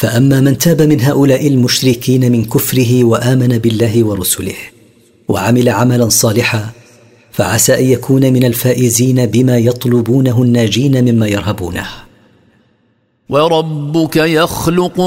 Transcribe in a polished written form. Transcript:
فأما من تاب من هؤلاء المشركين من كفره وآمن بالله ورسله وعمل عملا صالحا فعسى أن يكون من الفائزين بما يطلبونه الناجين مما يرهبونه. وربك يخلق